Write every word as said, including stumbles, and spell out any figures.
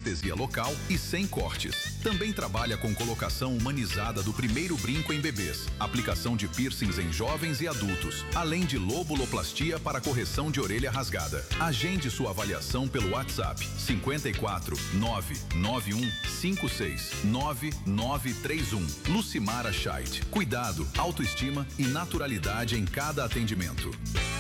anestesia local e sem cortes. Também trabalha com colocação humanizada do primeiro brinco em bebês, aplicação de piercings em jovens e adultos, além de lobuloplastia para correção de orelha rasgada. Agende sua avaliação pelo WhatsApp cinquenta e quatro, nove nove um cinco seis, nove nove três um. Lucimara Scheidt. Cuidado, autoestima e naturalidade em cada atendimento.